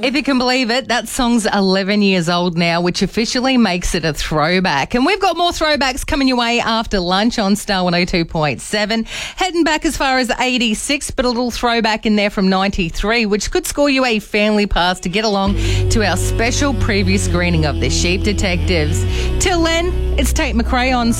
If you can believe it, that song's 11 years old now, which officially makes it a throwback. And we've got more throwbacks coming your way after lunch on Star 102.7. Heading back as far as 86, but a little throwback in there from 93, which could score you a family pass to get along to our special preview screening of The Sheep Detectives. Till then, it's Tate McRae on